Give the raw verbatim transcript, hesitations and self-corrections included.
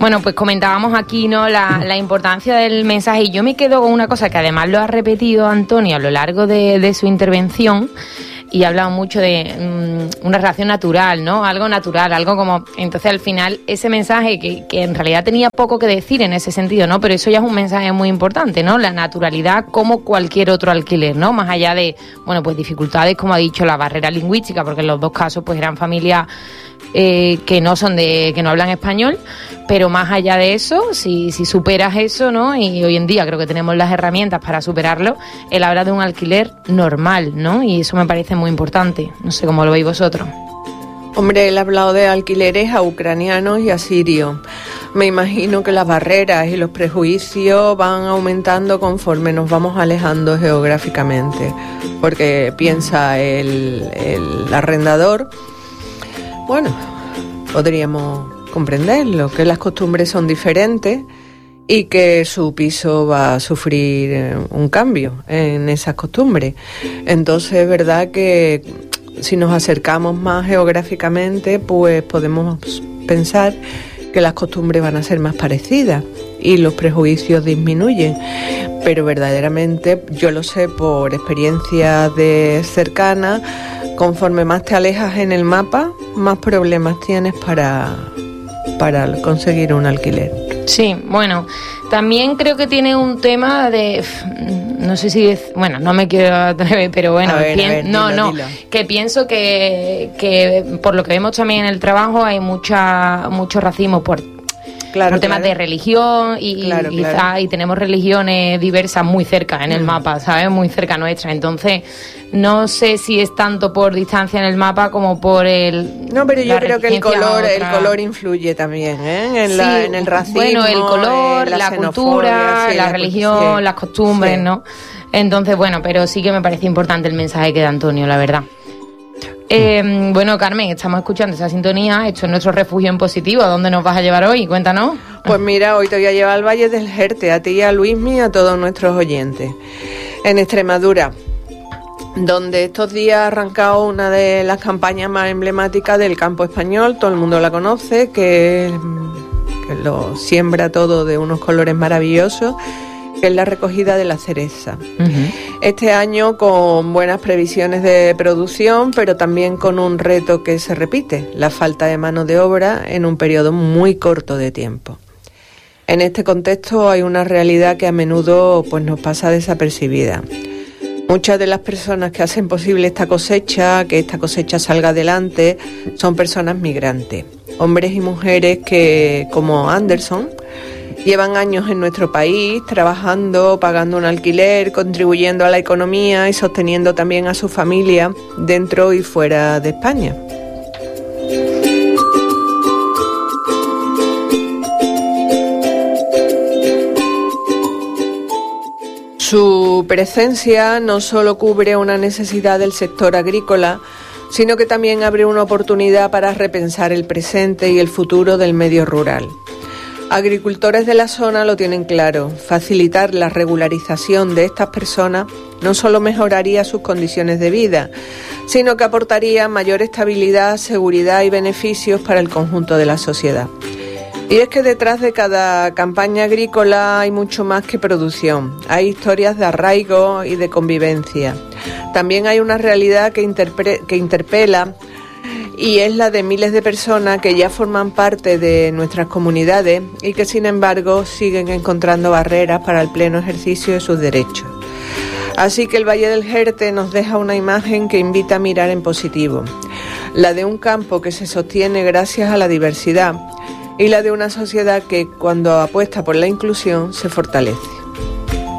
Bueno, pues comentábamos aquí, ¿no?, la, la importancia del mensaje, y yo me quedo con una cosa que además lo ha repetido Antonio a lo largo de, de su intervención, y ha hablado mucho de um, una relación natural, ¿no? Algo natural, algo como... Entonces, al final, ese mensaje que, que en realidad tenía poco que decir en ese sentido, ¿no? Pero eso ya es un mensaje muy importante, ¿no? La naturalidad como cualquier otro alquiler, ¿no? Más allá de, bueno, pues dificultades, como ha dicho, la barrera lingüística, porque en los dos casos, pues eran familias eh, que no son de... que no hablan español, pero más allá de eso, si, si superas eso, ¿no? Y hoy en día creo que tenemos las herramientas para superarlo, él habla de un alquiler normal, ¿no? Y eso me parece muy importante. No sé cómo lo veis vosotros. Hombre, él ha hablado de alquileres a ucranianos y a sirios. Me imagino que las barreras y los prejuicios van aumentando conforme nos vamos alejando geográficamente, porque piensa el, el arrendador, bueno, podríamos comprenderlo, que las costumbres son diferentes y que su piso va a sufrir un cambio en esas costumbres. Entonces es verdad que si nos acercamos más geográficamente, pues podemos pensar que las costumbres van a ser más parecidas y los prejuicios disminuyen. Pero verdaderamente, yo lo sé por experiencia de cercana, conforme más te alejas en el mapa, más problemas tienes para, para conseguir un alquiler. Sí, bueno, también creo que tiene un tema de, no sé si es, bueno, no me quiero atrever, pero bueno, a ver, pien, a ver, no, dilo, no, dilo. que pienso que, que por lo que vemos también en el trabajo hay mucha mucho racismo por, claro, por temas claro. de religión y, Claro, y, claro. quizá, y tenemos religiones diversas muy cerca en el Mm. mapa, ¿sabes? Muy cerca nuestra, entonces no sé si es tanto por distancia en el mapa como por el... No, pero yo la creo que el reticencia a color, el otra- color influye también, ¿eh? En, Sí, la, en el racismo, bueno, el color, en la, la xenofobia, cultura, sí, la, la religión, sí. las costumbres, Sí. ¿no? Entonces, bueno, pero sí que me parece importante el mensaje que da Antonio, la verdad. Eh, bueno, Carmen, estamos escuchando esa sintonía. Esto es nuestro refugio en positivo. ¿A dónde nos vas a llevar hoy? Cuéntanos. Pues mira, hoy te voy a llevar al Valle del Jerte, a ti y a Luismi y a todos nuestros oyentes. En Extremadura, donde estos días ha arrancado una de las campañas más emblemáticas del campo español, todo el mundo la conoce, que, que lo siembra todo de unos colores maravillosos, que es la recogida de la cereza. Uh-huh. Este año con buenas previsiones de producción, pero también con un reto que se repite, la falta de mano de obra en un periodo muy corto de tiempo. En este contexto hay una realidad que a menudo pues, nos pasa desapercibida. Muchas de las personas que hacen posible esta cosecha, que esta cosecha salga adelante, son personas migrantes, hombres y mujeres que, como Anderson, llevan años en nuestro país trabajando, pagando un alquiler, contribuyendo a la economía y sosteniendo también a su familia dentro y fuera de España. Su presencia no solo cubre una necesidad del sector agrícola, sino que también abre una oportunidad para repensar el presente y el futuro del medio rural. Agricultores de la zona lo tienen claro, facilitar la regularización de estas personas no solo mejoraría sus condiciones de vida, sino que aportaría mayor estabilidad, seguridad y beneficios para el conjunto de la sociedad. Y es que detrás de cada campaña agrícola hay mucho más que producción, hay historias de arraigo y de convivencia. También hay una realidad que, interpre- que interpela y es la de miles de personas que ya forman parte de nuestras comunidades y que sin embargo siguen encontrando barreras para el pleno ejercicio de sus derechos. Así que el Valle del Jerte nos deja una imagen que invita a mirar en positivo, la de un campo que se sostiene gracias a la diversidad y la de una sociedad que cuando apuesta por la inclusión se fortalece.